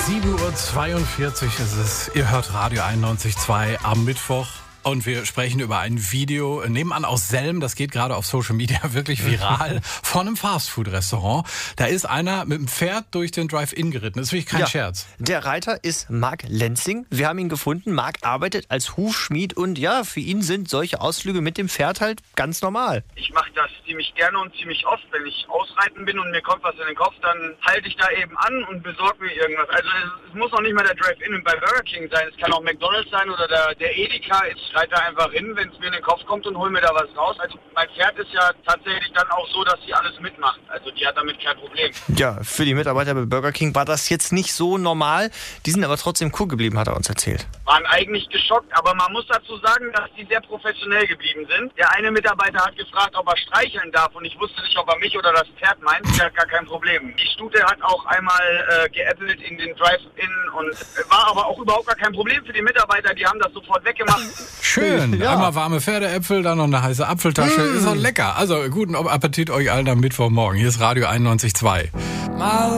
7:42 Uhr ist es. Ihr hört Radio 91.2 am Mittwoch. Und wir sprechen über ein Video, nebenan aus Selm, das geht gerade auf Social Media wirklich viral, von einem Fastfood-Restaurant. Da ist einer mit dem Pferd durch den Drive-In geritten. Das ist wirklich kein Scherz. Der Reiter ist Marc Lenzing. Wir haben ihn gefunden. Marc arbeitet als Hufschmied und ja, für ihn sind solche Ausflüge mit dem Pferd halt ganz normal. Ich mache das ziemlich gerne und ziemlich oft. Wenn ich ausreiten bin und mir kommt was in den Kopf, dann halte ich da eben an und besorge mir irgendwas. Also es muss auch nicht mal der Drive-In bei Burger King sein. Es kann auch McDonald's sein oder der Edeka. Ich reite da einfach hin, wenn es mir in den Kopf kommt und hole mir da was raus. Also mein Pferd ist ja tatsächlich dann auch so, dass sie alles mitmacht. Also die hat damit kein Problem. Ja, für die Mitarbeiter bei Burger King war das jetzt nicht so normal. Die sind aber trotzdem cool geblieben, hat er uns erzählt. Waren eigentlich geschockt, aber man muss dazu sagen, dass die sehr professionell geblieben sind. Der eine Mitarbeiter hat gefragt, ob er streicheln darf und ich wusste nicht, ob er mich oder das Pferd meint. Der hat gar kein Problem. Die Stute hat auch einmal geäppelt in den Drive-In und war aber auch überhaupt gar kein Problem für die Mitarbeiter. Die haben das sofort weggemacht. Schön. Ja. Einmal warme Pferdeäpfel, dann noch eine heiße Apfeltasche. Ist doch lecker. Also guten Appetit euch allen am Mittwochmorgen. Hier ist Radio 91.2.